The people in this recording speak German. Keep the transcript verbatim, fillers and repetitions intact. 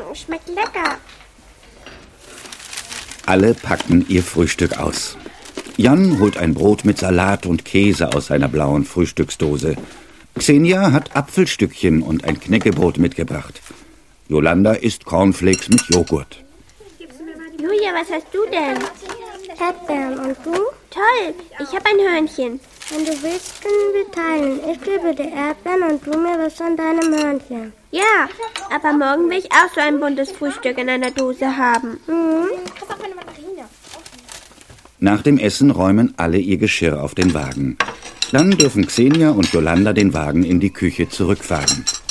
Mmh, schmeckt lecker. Alle packen ihr Frühstück aus. Jan holt ein Brot mit Salat und Käse aus seiner blauen Frühstücksdose. Xenia hat Apfelstückchen und ein Knäckebrot mitgebracht. Jolanda isst Cornflakes mit Joghurt. Julia, was hast du denn? Erdbeeren. Und du? Toll, ich habe ein Hörnchen. Wenn du willst, können wir teilen. Ich gebe dir Erdbeeren und du mir was von deinem Hörnchen. Ja, aber morgen will ich auch so ein buntes Frühstück in einer Dose haben. Mhm. Nach dem Essen räumen alle ihr Geschirr auf den Wagen. Dann dürfen Xenia und Jolanda den Wagen in die Küche zurückfahren.